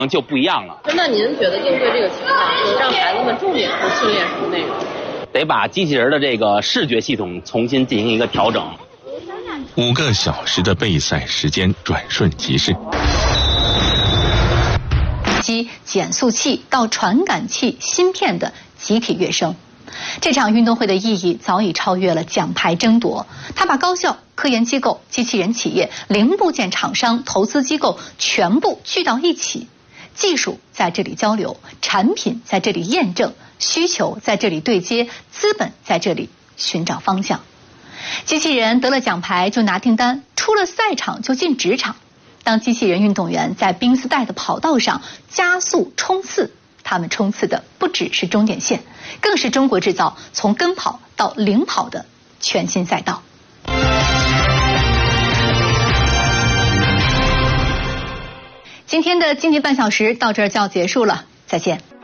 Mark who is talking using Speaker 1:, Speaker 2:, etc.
Speaker 1: 就不一样了。
Speaker 2: 那您觉得应对这个情况，就是让孩子们重点是训练什么内容？
Speaker 1: 得把机器人的这个视觉系统重新进行一个调整。
Speaker 3: 5个小时的备赛时间转瞬即逝。
Speaker 4: 机减速器到传感器、芯片的集体跃升。这场运动会的意义早已超越了奖牌争夺，它把高校、科研机构、机器人企业、零部件厂商、投资机构全部聚到一起，技术在这里交流，产品在这里验证，需求在这里对接，资本在这里寻找方向。机器人得了奖牌就拿订单，出了赛场就进职场。当机器人运动员在冰丝带的跑道上加速冲刺，他们冲刺的不只是终点线，更是中国制造从跟跑到领跑的全新赛道。今天的经济半小时到这儿就要结束了，再见。